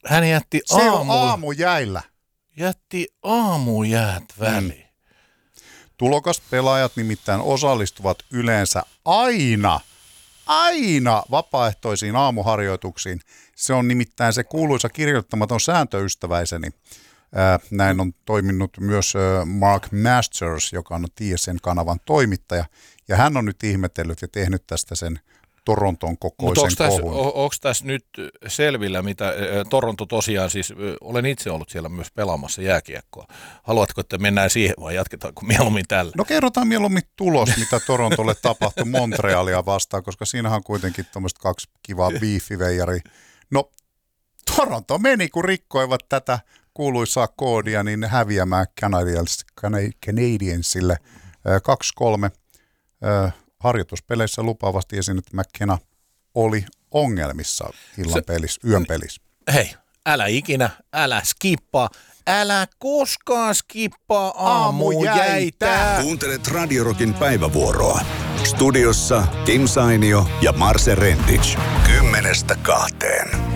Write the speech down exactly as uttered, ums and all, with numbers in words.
hän jätti Se aamu, on aamujäillä. jätti aamujäät väliin. Mm. Tulokaspelaajat nimittäin osallistuvat yleensä aina, aina vapaaehtoisiin aamuharjoituksiin. Se on nimittäin se kuuluisa kirjoittamaton sääntöystäväiseni. Näin on toiminut myös Mark Masters, joka on T S N-kanavan toimittaja. Ja hän on nyt ihmetellyt ja tehnyt tästä sen Toronton kokoisen Mutta kohun. onko tässä nyt selvillä, mitä Toronto tosiaan, siis olen itse ollut siellä myös pelaamassa jääkiekkoa. Haluatko, että mennään siihen vai jatketaanko mieluummin tällä? No kerrotaan mieluummin tulos, mitä Torontolle tapahtui Montrealia vastaan, koska siinähän on kuitenkin tuommoista kaksi kivaa biifiveijaria. No Toronto meni, kun rikkoivat tätä kuuluisaa koodia, niin häviämään Canadiensille kaksi kolme. Harjoituspeleissä lupaavasti esiin, että McKenna oli ongelmissa illan pelissä, yön pelissä. Hei, älä ikinä, älä skippaa, älä koskaan skippaa aamujäitä. Kuuntelet Radio Rockin päivävuoroa. Studiossa Kim Sainio ja Marse Rendic. Kymmenestä kahteen.